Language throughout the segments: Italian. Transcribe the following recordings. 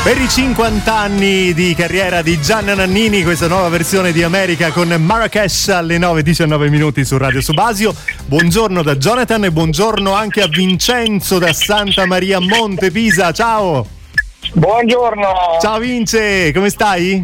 Per i 50 anni di carriera di Gianna Nannini, questa nuova versione di America con Marrakesh alle 9:19 su Radio Subasio. Buongiorno da Jonathan e buongiorno anche a Vincenzo da Santa Maria Monte Pisa. Ciao. Buongiorno. Ciao Vince, come stai?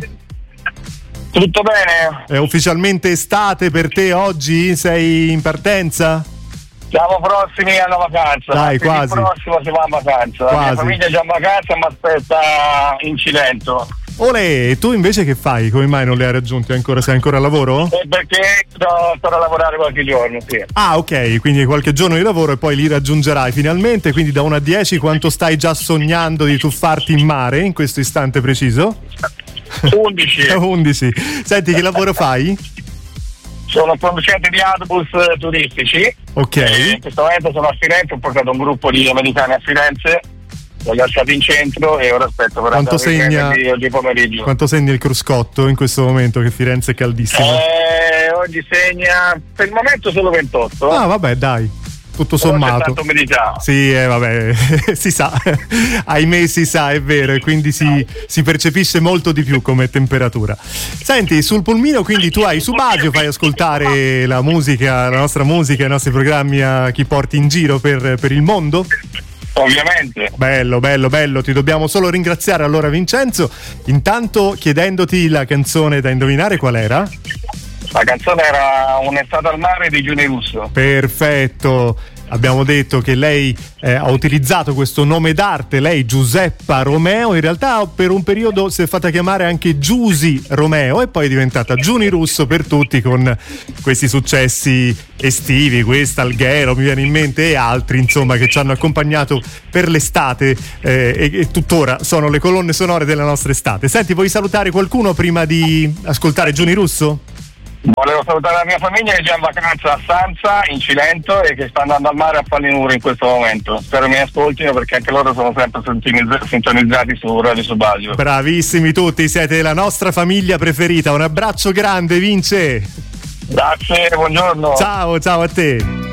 Tutto bene? È ufficialmente estate per te oggi? Sei in partenza? Siamo prossimi alla vacanza. Dai, quasi. Il prossimo si va in vacanza. Quasi. La mia famiglia è già in vacanza e mi aspetta in Cilento. Olè, e tu invece che fai? Come mai non le hai raggiunti ancora? Sei ancora al lavoro? Perché sto a lavorare qualche giorno, sì. Ah, ok, quindi qualche giorno di lavoro e poi li raggiungerai finalmente. Quindi da 1 a 10 quanto stai già sognando di tuffarti in mare in questo istante preciso? 11. 11. Senti, che lavoro fai? Sono producente di autobus turistici. Ok. In questo momento sono a Firenze, ho portato un gruppo di americani a Firenze, l'ho lasciato in centro e ora aspetto per Quanto andare oggi pomeriggio. Quanto segna il cruscotto in questo momento che Firenze è caldissima? Oggi segna per il momento solo 28. Ah, vabbè, dai. Tutto sommato. Sì, vabbè, si sa, ahimè si sa, è vero, e quindi si percepisce molto di più come temperatura. Senti, sul pulmino quindi tu hai Subasio, fai ascoltare la musica, la nostra musica, i nostri programmi a chi porti in giro per il mondo? Ovviamente. Bello, ti dobbiamo solo ringraziare allora Vincenzo, intanto chiedendoti la canzone da indovinare qual era? La canzone era Un'estate al mare di Giuni Russo. Perfetto. Abbiamo detto che lei ha utilizzato questo nome d'arte, lei Giuseppa Romeo, in realtà per un periodo si è fatta chiamare anche Giusy Romeo e poi è diventata Giuni Russo per tutti con questi successi estivi, questa Alghero mi viene in mente e altri insomma che ci hanno accompagnato per l'estate e tuttora sono le colonne sonore della nostra estate. Senti, vuoi salutare qualcuno prima di ascoltare Giuni Russo? Volevo salutare la mia famiglia che è già in vacanza a Sanza, in Cilento, e che sta andando al mare a Fallinuro in questo momento. Spero mi ascoltino perché anche loro sono sempre sintonizzati su Radio Subasio. Bravissimi tutti, siete la nostra famiglia preferita. Un abbraccio grande, Vince. Grazie, buongiorno. Ciao a te.